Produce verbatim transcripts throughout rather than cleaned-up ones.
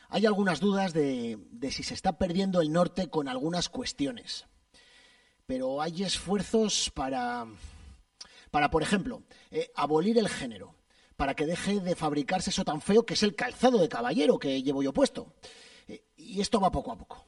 hay algunas dudas de, de si se está perdiendo el norte con algunas cuestiones. Pero hay esfuerzos para, para por ejemplo, eh, abolir el género, para que deje de fabricarse eso tan feo que es el calzado de caballero que llevo yo puesto. Eh, y esto va poco a poco.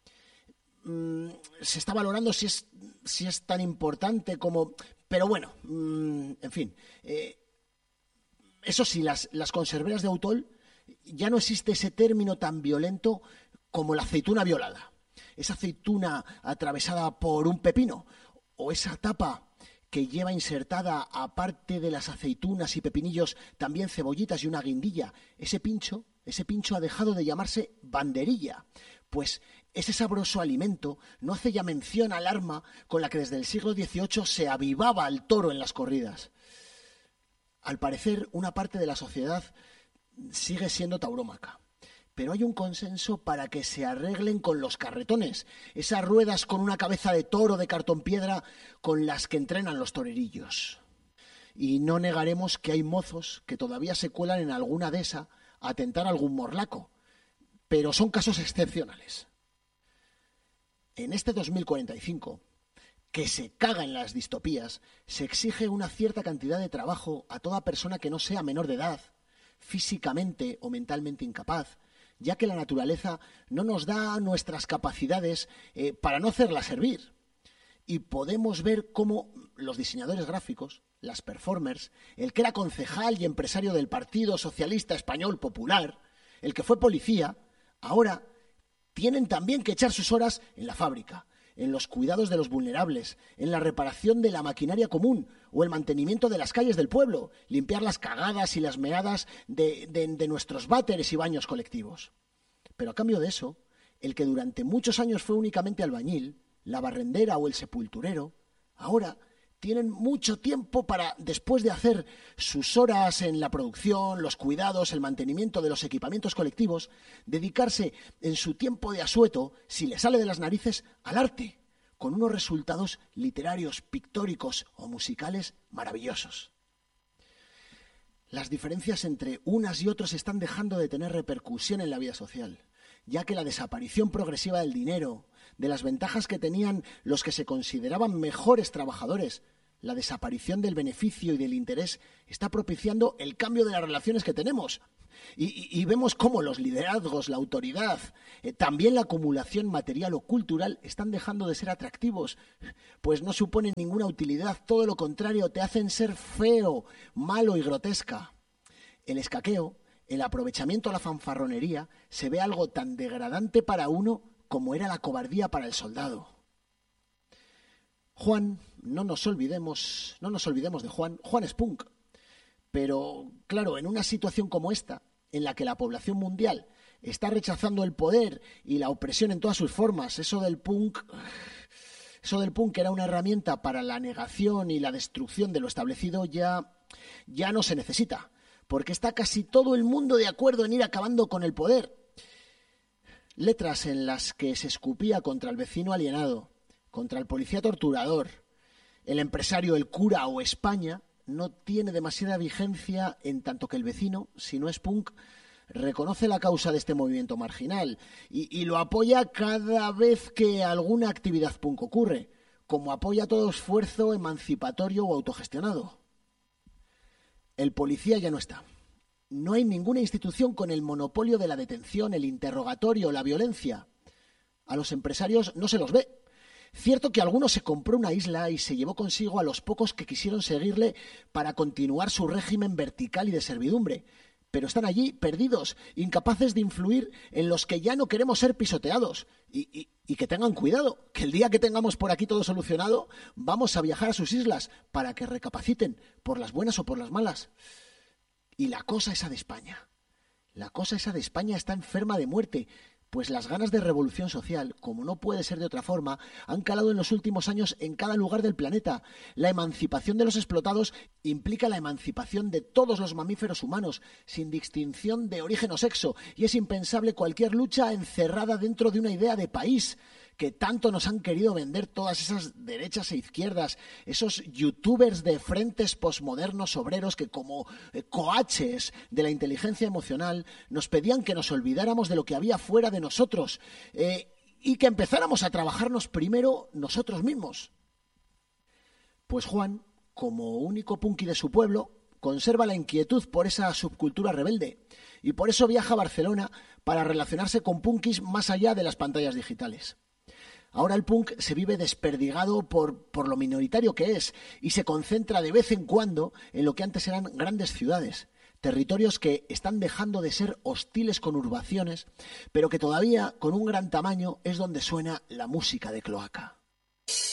Mm, se está valorando si es, si es tan importante como... Pero bueno, mm, en fin. Eh, eso sí, las, las conserveras de Autol, ya no existe ese término tan violento como la aceituna violada. Esa aceituna atravesada por un pepino, o esa tapa que lleva insertada, aparte de las aceitunas y pepinillos, también cebollitas y una guindilla. Ese pincho, ese pincho ha dejado de llamarse banderilla, pues ese sabroso alimento no hace ya mención al arma con la que desde el siglo dieciocho se avivaba al toro en las corridas. Al parecer, una parte de la sociedad sigue siendo taurómaca. Pero hay un consenso para que se arreglen con los carretones, esas ruedas con una cabeza de toro de cartón piedra con las que entrenan los torerillos. Y no negaremos que hay mozos que todavía se cuelan en alguna dehesa a tentar algún morlaco, pero son casos excepcionales. En este dos mil cuarenta y cinco, que se caga en las distopías, se exige una cierta cantidad de trabajo a toda persona que no sea menor de edad, físicamente o mentalmente incapaz, ya que la naturaleza no nos da nuestras capacidades eh, para no hacerla servir. Y podemos ver cómo los diseñadores gráficos, las performers, el que era concejal y empresario del Partido Socialista Español Popular, el que fue policía, ahora tienen también que echar sus horas en la fábrica, en los cuidados de los vulnerables, en la reparación de la maquinaria común o el mantenimiento de las calles del pueblo, limpiar las cagadas y las meadas de, de, de nuestros váteres y baños colectivos. Pero a cambio de eso, el que durante muchos años fue únicamente albañil, la barrendera o el sepulturero, ahora tienen mucho tiempo para, después de hacer sus horas en la producción, los cuidados, el mantenimiento de los equipamientos colectivos, dedicarse en su tiempo de asueto, si le sale de las narices, al arte, con unos resultados literarios, pictóricos o musicales maravillosos. Las diferencias entre unas y otros están dejando de tener repercusión en la vida social, ya que la desaparición progresiva del dinero, de las ventajas que tenían los que se consideraban mejores trabajadores, la desaparición del beneficio y del interés está propiciando el cambio de las relaciones que tenemos. Y, y, y vemos cómo los liderazgos, la autoridad, eh, también la acumulación material o cultural están dejando de ser atractivos, pues no suponen ninguna utilidad, todo lo contrario, te hacen ser feo, malo y grotesca. El escaqueo, el aprovechamiento a la fanfarronería, se ve algo tan degradante para uno como era la cobardía para el soldado. Juan, no nos olvidemos, no nos olvidemos de Juan. Juan es punk. Pero, claro, en una situación como esta, en la que la población mundial está rechazando el poder y la opresión en todas sus formas, eso del punk, eso del punk era una herramienta para la negación y la destrucción de lo establecido, ya, ya no se necesita, porque está casi todo el mundo de acuerdo en ir acabando con el poder. Letras en las que se escupía contra el vecino alienado, contra el policía torturador, el empresario, el cura o España, no tiene demasiada vigencia en tanto que el vecino, si no es punk, reconoce la causa de este movimiento marginal y, y lo apoya cada vez que alguna actividad punk ocurre, como apoya todo esfuerzo emancipatorio o autogestionado. El policía ya no está. No hay ninguna institución con el monopolio de la detención, el interrogatorio, la violencia. A los empresarios no se los ve. Cierto que alguno se compró una isla y se llevó consigo a los pocos que quisieron seguirle para continuar su régimen vertical y de servidumbre, pero están allí perdidos, incapaces de influir en los que ya no queremos ser pisoteados. Y, y, y que tengan cuidado, que el día que tengamos por aquí todo solucionado, vamos a viajar a sus islas para que recapaciten, por las buenas o por las malas. Y la cosa esa de España, la cosa esa de España está enferma de muerte, pues las ganas de revolución social, como no puede ser de otra forma, han calado en los últimos años en cada lugar del planeta. La emancipación de los explotados implica la emancipación de todos los mamíferos humanos, sin distinción de origen o sexo, y es impensable cualquier lucha encerrada dentro de una idea de país que tanto nos han querido vender todas esas derechas e izquierdas, esos youtubers de frentes posmodernos obreros que como eh, coaches de la inteligencia emocional nos pedían que nos olvidáramos de lo que había fuera de nosotros eh, y que empezáramos a trabajarnos primero nosotros mismos. Pues Juan, como único punky de su pueblo, conserva la inquietud por esa subcultura rebelde y por eso viaja a Barcelona para relacionarse con punkis más allá de las pantallas digitales. Ahora el punk se vive desperdigado por, por lo minoritario que es y se concentra de vez en cuando en lo que antes eran grandes ciudades, territorios que están dejando de ser hostiles conurbaciones, pero que todavía con un gran tamaño es donde suena la música de cloaca.